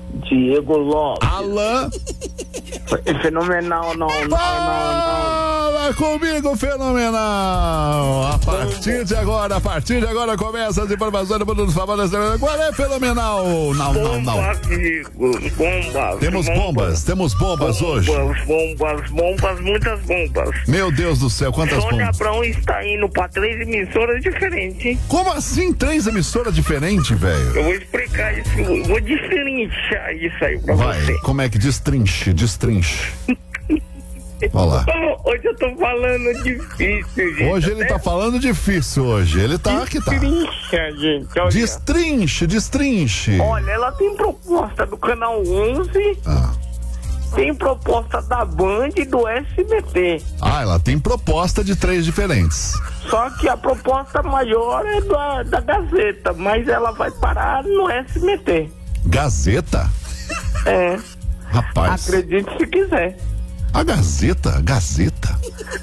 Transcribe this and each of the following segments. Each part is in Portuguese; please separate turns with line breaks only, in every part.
Diego Lopes.
Alan.
Fenomenal, não.
Fala comigo, fenomenal. A partir de agora começa as informações do mundo dos famosos. Qual é fenomenal? Não.
Amigos, bombas.
Temos bombas hoje.
Bombas, muitas bombas.
Meu Deus do céu, quantas
Sônia
bombas?
Abrão está indo para 3 emissoras diferentes.
Como assim 3 emissoras diferentes, velho?
Eu vou explicar isso, vou destrinchar isso aí pra
Vai,
você.
como é que destrinche? Olha lá.
Hoje eu tô falando difícil, gente.
Hoje ele tá falando difícil hoje. Ele tá aqui, tá.
Destrincha, gente. Olha.
Destrinche.
Olha, ela tem proposta do Canal 11, tem proposta da Band e do SBT.
Ela tem proposta de 3 diferentes.
Só que a proposta maior é da Gazeta, mas ela vai parar no SBT.
Gazeta?
É.
Rapaz.
Acredite se quiser.
A Gazeta?
A Gazeta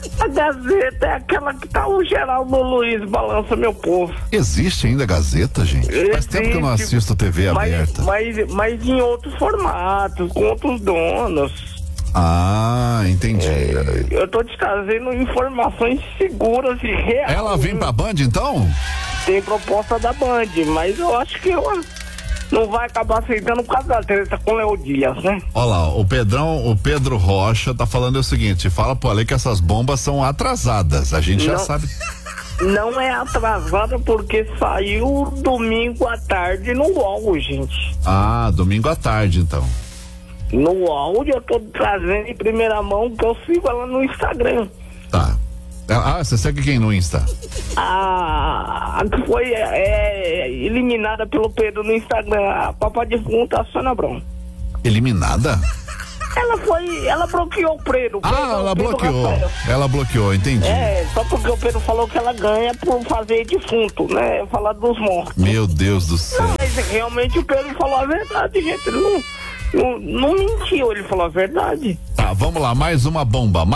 é aquela que tá o Geraldo Luiz Balança Meu Povo.
Existe ainda a Gazeta, gente? Faz tempo que eu não assisto TV aberta.
Mas em outros formatos, com outros donos.
Entendi.
Eu tô te trazendo informações seguras e reais.
Ela vem pra Band, então?
Tem proposta da Band, mas eu acho que ela não vai acabar aceitando por causa da treta com o Léo Dias, né?
Olha lá, o Pedro Rocha tá falando o seguinte: fala pro Ale que essas bombas são atrasadas. A gente já sabe.
Não é atrasada porque saiu domingo à tarde no UOL, gente.
Domingo à tarde, então.
No UOL eu tô trazendo em primeira mão que eu sigo ela no Instagram.
Tá. Você segue quem no Insta?
A que foi eliminada pelo Pedro no Instagram, a papai defunta, a Sônia Abrão.
Eliminada?
Ela bloqueou o Pedro.
Ela bloqueou. Rafael. Ela bloqueou, entendi.
Só porque o Pedro falou que ela ganha por fazer defunto, né? Falar dos mortos.
Meu Deus do céu.
Não, mas realmente o Pedro falou a verdade, gente. Ele não mentiu, ele falou a verdade.
Tá, vamos lá, mais uma bomba.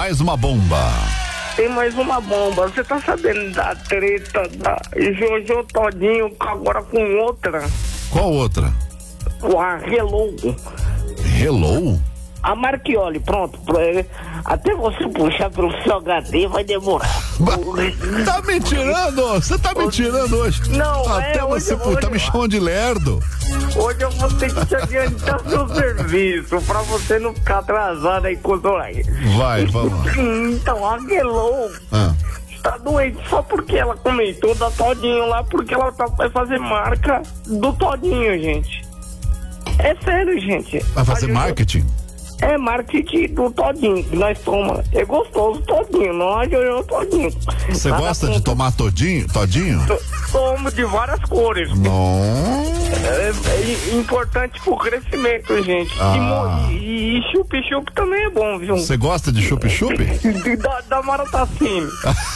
Tem mais uma bomba. Você tá sabendo da treta da Jojo Todinho agora com outra?
Qual outra?
Com a Hello.
Hello?
A Marchioli, pronto. Até você puxar pelo seu HD vai demorar.
Tá me tirando? Você tá me tirando hoje?
Não,
até você tá me chamando de lerdo.
Hoje eu vou ter que te adiantar seu serviço pra você não ficar atrasado aí com o aí.
Vai, vamos lá.
Então, a Hello está doente só porque ela comentou da Todinho lá, porque ela vai fazer marca do Todinho, gente. É sério, gente.
Vai fazer marketing?
É marketing do Todinho, que nós tomamos. É gostoso Todinho, não é Jojo Todinho.
Você gosta de tomar Todinho?
Tomo de várias cores.
Não.
É importante pro crescimento, gente. E chup-chup também é bom, viu?
Você gosta de chup-chup?
Da Maratacine.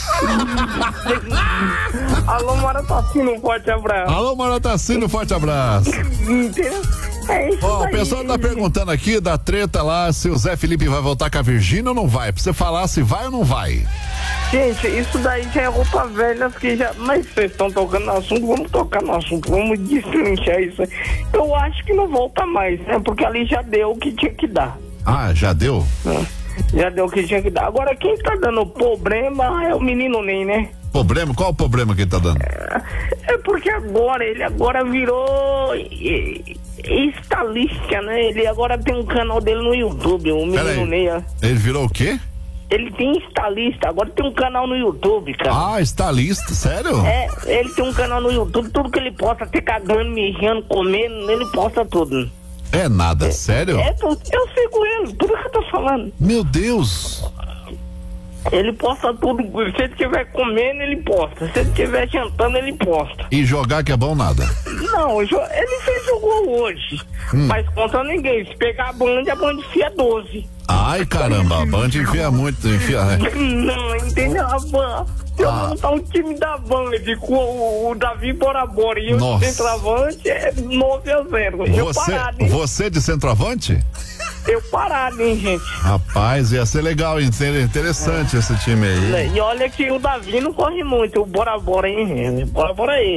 Alô, Maratacine, um forte abraço.
Alô, Maratacine, um forte abraço.
É isso
O pessoal tá perguntando aqui da treta lá se o Zé Felipe vai voltar com a Virgínia ou não vai. Pra você falar se vai ou não vai.
Gente, isso daí já é roupa velha que já... Mas vocês estão tocando no assunto, vamos tocar no assunto, vamos destrinchar isso. Eu acho que não volta mais, né? Porque ali já deu o que tinha que dar.
Já deu?
Já deu o que tinha que dar. Agora quem tá dando problema é o menino Ney, né?
Problema? Qual o problema que ele tá dando?
É porque ele agora virou estalista, né? Ele agora tem um canal dele no YouTube, o menino Ney.
Ele virou o quê?
Ele tem estalista, agora tem um canal no YouTube, cara.
Estalista, sério?
Ele tem um canal no YouTube, tudo que ele posta, até cagando, mijando, comendo, ele posta tudo.
É nada, sério?
Eu sigo ele, tudo que eu tô falando.
Meu Deus.
Ele posta tudo, se ele estiver comendo, ele posta. Se ele estiver jantando, ele posta.
E jogar que é bom nada?
Não, ele fez o gol hoje, mas contra ninguém. Se pegar a Band enfia 12.
Ai, caramba, a Band enfia muito,
Não, entendeu? Se eu montar um time da Band com o Davi Bora Bora e o centroavante, é 9-0.
Você de centroavante?
Eu parado, hein, gente?
Rapaz, ia ser legal, interessante esse time aí.
E olha que o Davi não corre muito, o Bora Bora, hein, Bora Bora aí.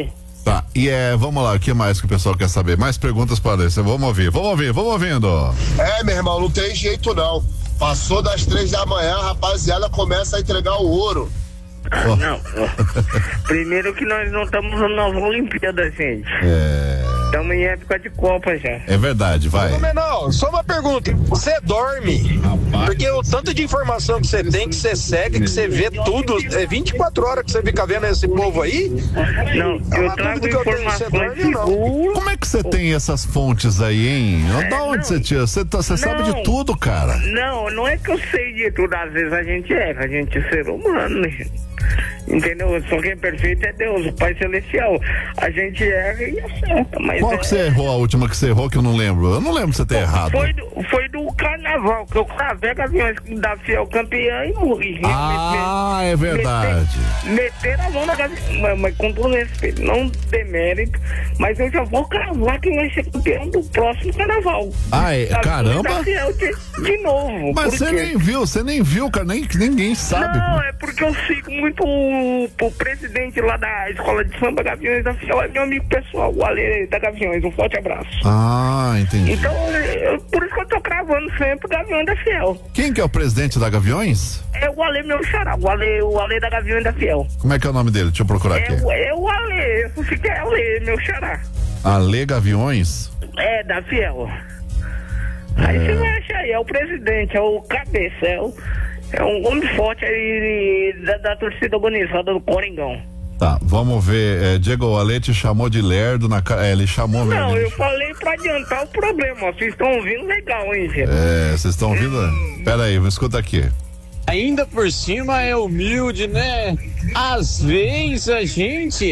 Tá, e vamos lá, o que mais que o pessoal quer saber? Mais perguntas para esse, vamos ouvindo.
Meu irmão, não tem jeito não. Passou das 3 da manhã, a rapaziada começa a entregar o ouro.
Não. Primeiro que nós não estamos nas Olimpíadas, gente. Estamos em época de Copa já.
É verdade, vai.
Não, só uma pergunta. Você dorme? Porque o tanto de informação que você tem, que você segue, que você vê tudo, 24 horas que você fica vendo esse povo aí?
Não, eu trago informações seguras.
Como é que você tem essas fontes aí, hein? Da onde você tira? Você sabe de tudo, cara.
Não é que eu sei de tudo. Às vezes a gente erra, a gente é ser humano, né, gente? Entendeu? Só quem é perfeito é Deus, o Pai Celestial. A gente erra e acerta, mas
qual que você errou, a última que você errou que eu não lembro? Eu não lembro de você ter errado.
Foi do carnaval, que eu cravei Gaviões da Fiel campeã e morri.
É verdade.
Meteram a mão na Gaviões, mas com todo respeito, não demérito, mas eu já vou cravar quem vai ser campeão do próximo carnaval.
Caramba!
Da Fiel de novo.
Mas você nem viu, cara, ninguém sabe.
Não, é porque eu sigo muito o presidente lá da escola de samba Gaviões da Fiel, é meu amigo pessoal, o Ale da Gaviões, um forte abraço.
Entendi.
Então, por isso que eu tô cravando sempre o Gaviões da Fiel.
Quem que é o presidente da Gaviões?
É o Ale, meu xará, o Ale da Gaviões da Fiel.
Como é que é o nome dele? Deixa eu procurar aqui.
É o Ale, eu sei que é Ale, meu xará. Ale
Gaviões?
Da Fiel. Aí você vai achar aí, é o presidente, é o cabeça, é um homem forte aí da torcida organizada do Coringão.
Tá, vamos ver. Diego Ale te chamou de lerdo na cara. Ele chamou mesmo.
Não, eu falei pra adiantar o problema. Vocês estão ouvindo legal, hein, gente?
Vocês estão ouvindo? Pera aí, me escuta aqui.
Ainda por cima é humilde, né? Às vezes a gente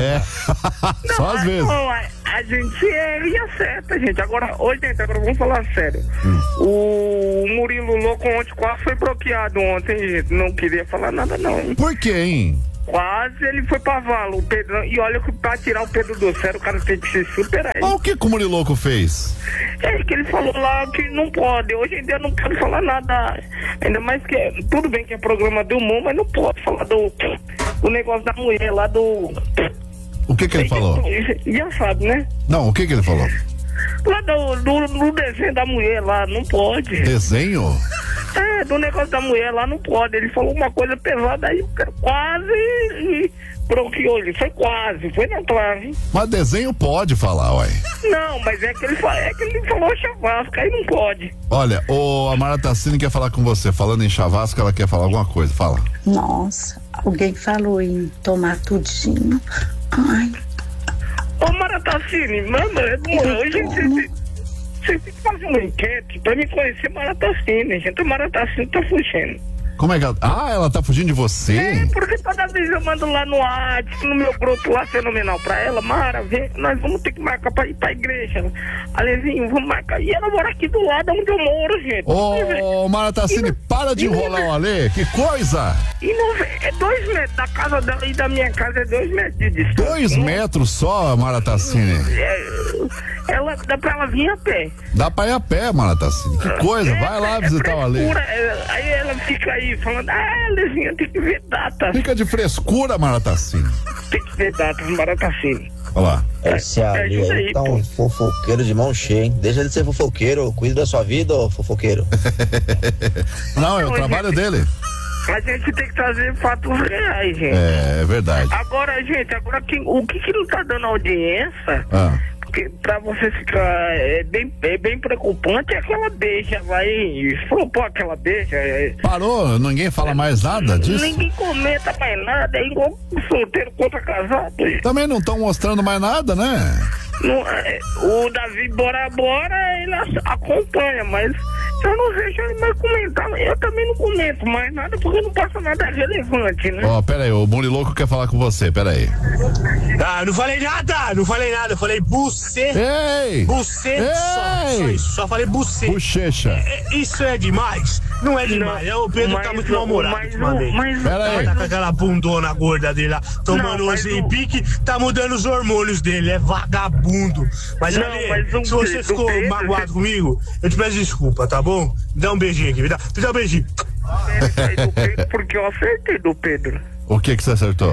Só às vezes.
Não, a gente e acerta, gente. Agora vamos falar sério. O Murilo Louco ontem quase foi bloqueado ontem, gente. Não queria falar nada, não.
Por quê, hein?
Quase ele foi pra vala, o Pedro. E olha que pra tirar o Pedro do sério, o cara tem que se superar.
O que o Muriloco fez?
Que ele falou lá que não pode. Hoje em dia não pode falar nada. Ainda mais que tudo bem que é programa do mundo, mas não pode falar do negócio da mulher lá do.
O que ele falou?
Já sabe, né?
Não, o que ele falou?
Lá do desenho da mulher lá, não pode.
Desenho?
Do negócio da mulher lá não pode. Ele falou uma coisa pesada aí, quase bloqueou ele. Foi na trave.
Mas desenho pode falar, ué.
Não, mas é que ele falou chavasca, aí não pode.
Olha, a Mara Tassini quer falar com você. Falando em chavasca, ela quer falar alguma coisa. Fala.
Nossa, alguém falou em tomar tudinho. Ai.
Ô, Mara Tassini, manda, hoje você tem que fazer uma enquete pra me conhecer Mara Tassini, gente. A Mara Tassini tá fugindo.
Como é que ela... ela tá fugindo de você?
Porque toda vez eu mando lá no WhatsApp, no meu grupo lá, fenomenal, pra ela, Mara, vem, nós vamos ter que marcar pra ir pra igreja. Alezinho, vamos marcar. E ela mora aqui do lado onde eu moro, gente.
Ô, Mara Tassini, para de enrolar o Ale, que coisa!
E não é 2 metros, da casa dela e da minha casa é 2 metros de distância.
2 metros só, Mara Tassini?
Dá pra ela vir a pé.
Dá pra ir a pé, Mara Tassini. Que coisa, vai lá visitar o Ale.
Aí ela fica aí falando, Alezinha, tem que ver data.
Fica de frescura, Mara Tassini.
Tem que ver datas, Mara Tassini.
Olha lá.
Esse Ali aí tá um fofoqueiro de mão cheia, hein? Deixa ele ser fofoqueiro, cuida da sua vida, ô fofoqueiro.
Não, é o trabalho dele.
A gente tem que trazer fatos reais, gente.
É verdade.
Agora, gente, o que não tá dando audiência, porque pra você ficar bem preocupante, é aquela beija, vai. Falou, aquela beija.
Parou, ninguém fala mais nada disso?
Ninguém comenta mais nada, é igual solteiro contra casado.
Também não estão mostrando mais nada, né?
O Davi Bora, ele acompanha, mas eu não vejo ele mais comentar. Eu também não comento mais nada, porque não passa nada relevante, né?
Pera aí, o Muriloco quer falar com você, pera aí.
Não falei nada, eu falei bucê.
Ei!
Bucê, só falei bucê.
Bochecha.
Isso é demais? Não é demais, o Pedro tá muito mal-humorado ultimamente.
Pera aí.
Tá com aquela bundona gorda dele lá, tomando um Zempic, tá mudando os hormônios dele, é vagabundo. Mas, Ale, se você ficou magoado comigo, eu te peço desculpa, tá bom? Me dá um beijinho aqui, me dá um beijinho.
Porque eu acertei do Pedro.
O que você acertou?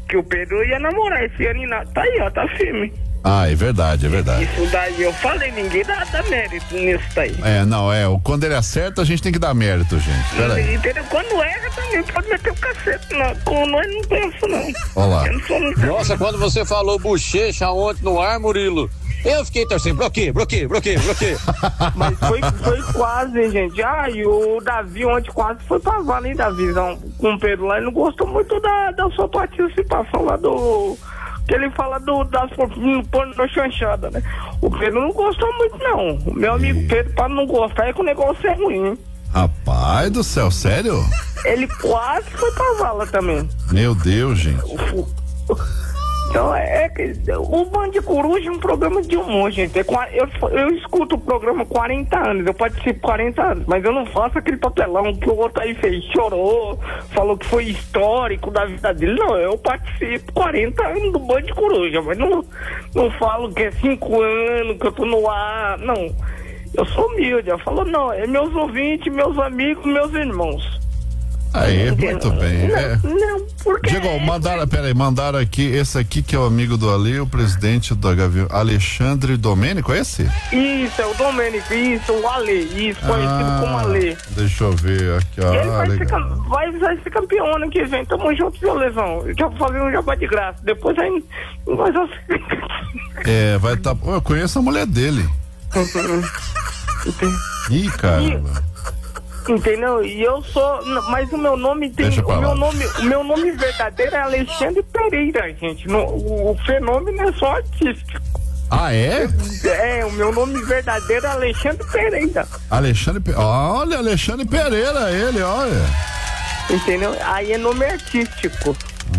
que o Pedro ia namorar esse ano e tá aí, ó, tá firme.
Ah, é verdade.
Isso daí eu falei, ninguém dá mérito nisso daí.
Quando ele acerta, a gente tem que dar mérito, gente. Pera aí.
Entendeu? Quando erra também pode meter o cacete, não. Com nós não penso, não.
Olha lá.
Nossa, quando você falou bochecha ontem no ar, Murilo, eu fiquei torcendo, bloqueio.
Mas foi quase, gente. E o Davi ontem quase foi pra vala, hein, Davizão? Com o Pedro lá, ele não gostou muito da sua participação lá do... Que ele fala das chanchada, né? O Pedro não gostou muito, não. O meu amigo Pedro, pra não gostar, é que o negócio é ruim.
Rapaz do céu, sério?
Ele quase foi pra vala também.
Meu Deus, gente.
Então, o Band de Coruja é um programa de humor, gente. Eu escuto o programa há 40 anos, eu participo 40 anos, mas eu não faço aquele papelão que o outro aí fez, chorou, falou que foi histórico da vida dele. Não, eu participo 40 anos do Band de Coruja, mas não falo que é 5 anos que eu tô no ar, não. Eu sou humilde, eu falo, não, é meus ouvintes, meus amigos, meus irmãos.
Aí, muito bem.
Não, porque...
Diego, mandaram aqui, esse aqui que é o amigo do Ali, o presidente do Gavião, Alexandre Domênico, é esse?
Isso, é o Domênico, isso, o Ali, isso, conhecido como Ali.
Deixa eu ver aqui, ó.
Ele vai ser campeão ano que vem, tamo junto, viu, Lesão? Eu já falei um jabá de graça, depois aí...
vai estar... Eu conheço a mulher dele. Ih, caramba.
Entendeu? E eu sou, mas o meu nome tem, o meu nome verdadeiro é Alexandre Pereira, gente. O fenômeno é só artístico.
Ah, é?
O meu nome verdadeiro é Alexandre Pereira.
Olha, Alexandre Pereira, ele, olha.
Entendeu? Aí é nome artístico.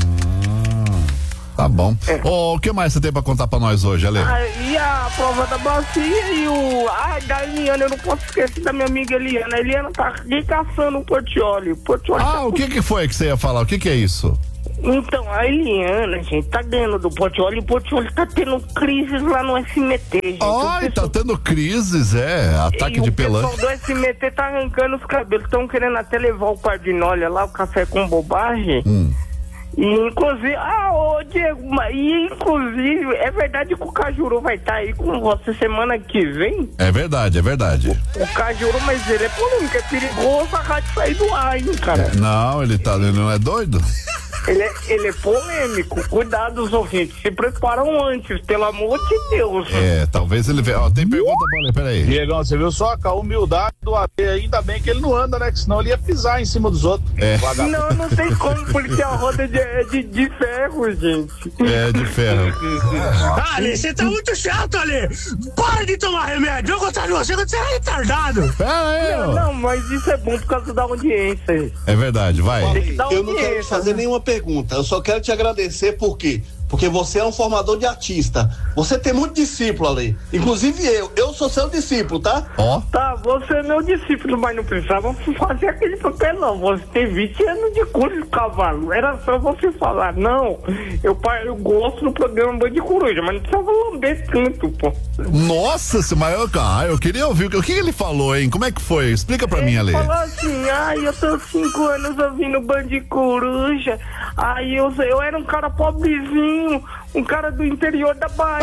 Tá bom. O que mais você tem pra contar pra nós hoje, Ale?
E a prova da bacia e da Eliana, eu não posso esquecer da minha amiga Eliana. A Eliana tá recaçando o Portiolli.
O que foi que você ia falar? O que é isso?
Então, a Eliana, gente, tá ganhando do Portiolli. O Portiolli tá tendo crises lá no SMT, gente.
Tá tendo crises, ataque de pelanca.
O pessoal do SMT tá arrancando os cabelos. Estão querendo até levar o Pardinolha lá, o café com bobagem. E inclusive, Diego, inclusive, é verdade que o Cajuru vai estar aí com você semana que vem?
É verdade.
O Cajuru, mas ele é polêmico, é perigoso a rádio sair do ar, hein, cara?
Não, ele não é doido?
Ele é polêmico, cuidado, os ouvintes, se preparam antes, pelo amor de Deus.
Talvez ele venha. Tem pergunta, peraí.
Diegão, você viu só a humildade do AD, ainda bem que ele não anda, né? Que senão ele ia pisar em cima dos outros.
Não tem como, porque a roda de ferro, gente.
De ferro.
Ale, você tá muito chato, Ale. Para de tomar remédio, eu gostar de você quando você é retardado.
Não, mas isso é bom por causa da audiência.
É verdade, vai.
Eu não quero te fazer nenhuma pergunta, eu só quero te agradecer, por quê? Porque você é um formador de artista. Você tem muito discípulo ali. Inclusive eu sou seu discípulo, tá?
Tá, você é meu discípulo, mas não precisava fazer aquele papelão. Você tem 20 anos de curso, cavalo. Era só você falar, não, eu gosto do programa Band de Coruja, mas não precisava lamber tanto, pô.
Nossa, eu queria ouvir. O que ele falou, hein? Como é que foi? Explica pra mim, Ale.
Ele falou assim, eu tô 5 anos ouvindo Band de Coruja. Aí eu era um cara pobrezinho, um cara do interior da Bahia.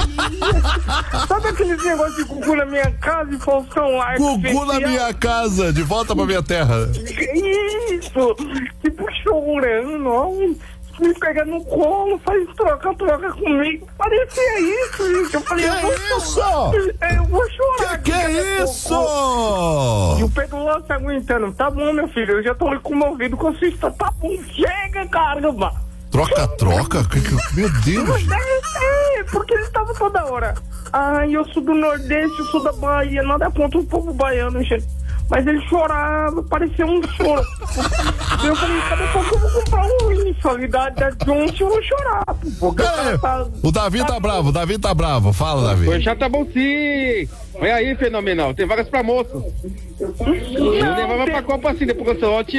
Sabe aqueles negócios de Gugu na minha casa e Faustão Arco?
Gugu na minha casa, de volta pra minha terra.
Isso, tipo chorando, me pega no colo, faz troca comigo. Parecia isso, gente. Eu falei, eu vou chorar.
Que é isso?
E o Pedro lá tá aguentando. Tá bom, meu filho, eu já tô comovido com a sua história. Tá bom, chega, caramba.
Troca? Meu Deus.
Porque ele tava toda hora. Eu sou do Nordeste, eu sou da Bahia, nada contra o povo baiano, gente. Mas ele chorava, parecia um choro. Eu falei, cada pouco eu vou comprar um mensalidade da Johnson, eu vou chorar.
O Davi tá bravo, fala, Davi.
O já tá bom sim. Olha aí, fenomenal, tem vagas pra moço. Eu levava pra Copa assim, depois que eu sou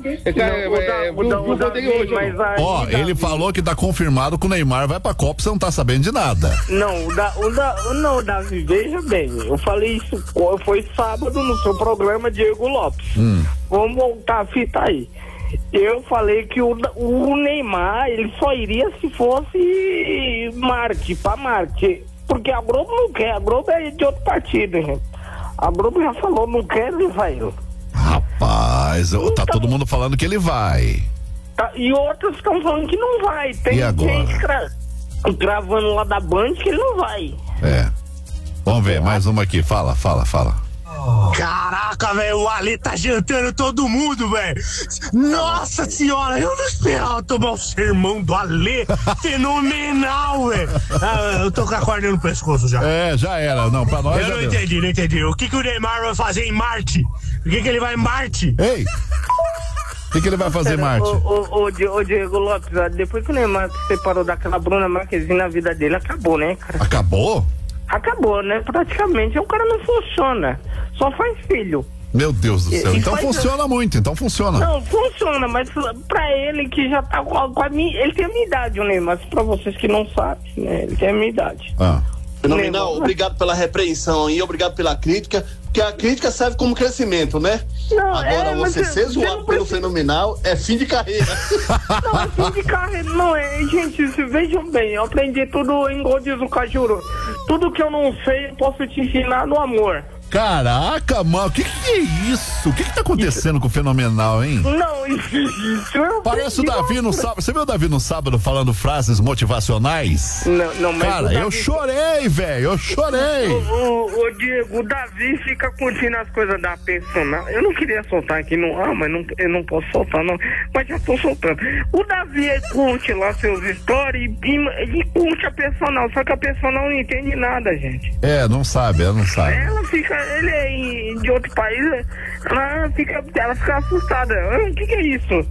ele falou que tá confirmado que o Neymar vai pra Copa, você não tá sabendo de nada.
Não, Davi, veja bem, eu falei isso, foi sábado no seu programa, Diego Lopes. Vamos voltar a fita aí. Eu falei que o Neymar, ele só iria se fosse Marte, pra Marte. Porque a Globo não quer, a Globo é de outro partido, gente. A Globo já falou, não quer levar ele.
Rapaz, então, tá todo mundo falando que ele vai.
Tá, e outros estão falando que não vai. Tem gente gravando lá da Band que ele não vai.
Vamos ver, mais uma aqui, fala.
Caraca, velho, o Ale tá jantando todo mundo, velho. Nossa senhora, eu não esperava tomar o sermão do Ale. Fenomenal, velho. Eu tô com a corda no pescoço já.
Já era, não, pra nós.
Eu não entendi. O que o Neymar vai fazer em Marte? Por que ele vai em Marte?
Ei! O que ele vai fazer em Marte?
Ô Diego Lopes, depois que o Neymar se separou daquela Bruna Marquezine, a vida dele acabou, né, cara?
Acabou?
Acabou, né? Praticamente. O cara não funciona. Só faz filho.
Meu Deus do céu. Então funciona muito, então funciona.
Não, funciona, mas pra ele que já tá com a minha... Ele tem a minha idade, o Neymar. Mas pra vocês que não sabem, né? Ele tem a minha idade.
Fenomenal, obrigado pela repreensão aí, obrigado pela crítica, porque a crítica serve como crescimento, né?
Não,
agora você ser zoado pelo Fenomenal é fim de carreira.
Não, é fim de carreira, não é. Gente, vejam bem, eu aprendi tudo em Godinho Cajuru. Tudo que eu não sei, eu posso te ensinar no amor.
Caraca, mano, o que é isso? O que tá acontecendo com o Fenomenal, hein?
Não, isso
parece o Davi no sábado. Você viu o Davi no sábado falando frases motivacionais?
Não, mas
cara, Davi... eu chorei, velho, eu chorei.
Ô Diego, o Davi fica curtindo as coisas da personal. Eu não queria soltar aqui no ar, mas eu não posso soltar, não. Mas já tô soltando. O Davi curte lá seus stories e curte a personal, só que a personal não entende nada, gente.
Não sabe, ela não sabe.
Ela fica... Ele é de outro país, ela fica assustada. O que é isso?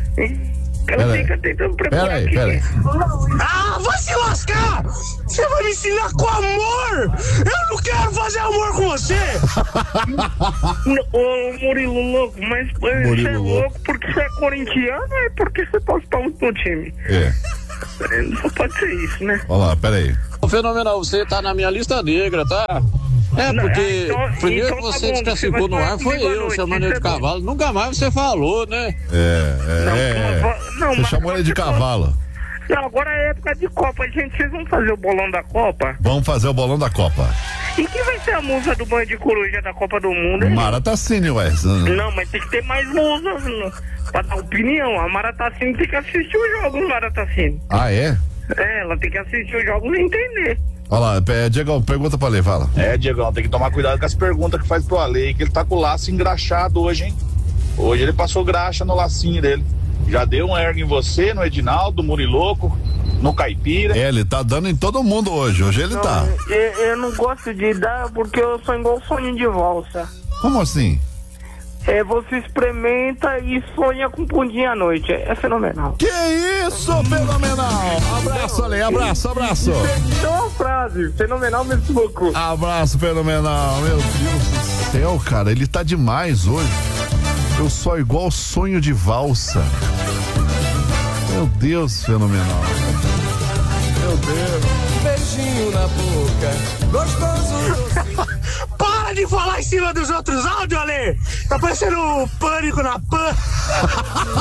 Ela fica tentando preparar aqui.
Peraí.
Vai se lascar! Você vai me ensinar com amor! Eu não quero fazer amor com você!
Ô Murilo louco, mas você é louco porque você é corintiano ou é porque você torce para um time? Só pode ser isso, né?
Olha lá, peraí.
O Fenomenal, você tá na minha lista negra, tá? Porque primeiro que você desclassificou no ar foi eu, chamando ele de cavalo. Nunca mais você falou, né?
Você chamou ele de cavalo.
Não, agora é época de Copa, gente. Vocês vão fazer o bolão da Copa?
Vamos fazer o bolão da Copa.
E quem vai ser a musa do Banho de Coruja da Copa do Mundo?
Maratacine, ué.
Não, mas tem que ter mais musas pra dar opinião. A Maratacine tem que assistir os jogos, Maratacine.
É?
Ela tem que assistir os jogos e entender.
Olha lá, Diegão, pergunta pra Ale, fala.
Diegão, tem que tomar cuidado com as perguntas que faz pro Ale, que ele tá com o laço engraxado hoje, hein? Hoje ele passou graxa no lacinho dele. Já deu um ergo em você, no Edinaldo, no Muriloco, no Caipira.
Ele tá dando em todo mundo hoje ele tá.
Eu não gosto de dar porque eu sou igual sonho de valsa.
Como assim?
Você experimenta e sonha com pundinha à noite. É fenomenal.
Que isso, fenomenal! Abraço, Ale, abraço.
Então uma frase, fenomenal mesmo pouco.
Abraço, fenomenal. Meu Deus do céu, cara, ele tá demais hoje. Eu sou igual sonho de valsa. Meu Deus, fenomenal. Meu Deus.
Beijinho na boca, gostoso.
Para de falar em cima dos outros áudios, Ale! Tá parecendo Pânico na Pan.